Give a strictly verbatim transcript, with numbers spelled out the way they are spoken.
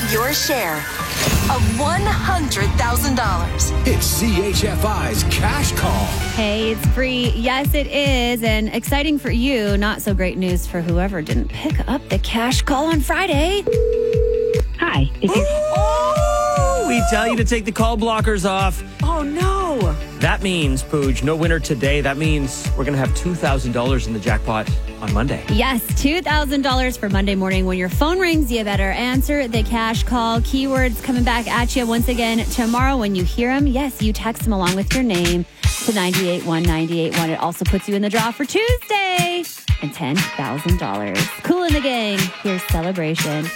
your share of one hundred thousand dollars. It's C H F I's Cash Call. Hey, it's free. Yes, it is. And exciting for you. Not so great news for whoever didn't pick up the cash call on Friday. Hi. Is your- Oh, we tell you to take the call blockers off. Oh, no. That means, Pooj, no winner today. That means we're going to have two thousand dollars in the jackpot on Monday. Yes, two thousand dollars for Monday morning. When your phone rings, you better answer the cash call. Keywords coming back at you once again tomorrow. When you hear them, yes, you text them along with your name to nine eight one nine eight one. It also puts you in the draw for Tuesday and ten thousand dollars. Cool in the Gang. Here's Celebration.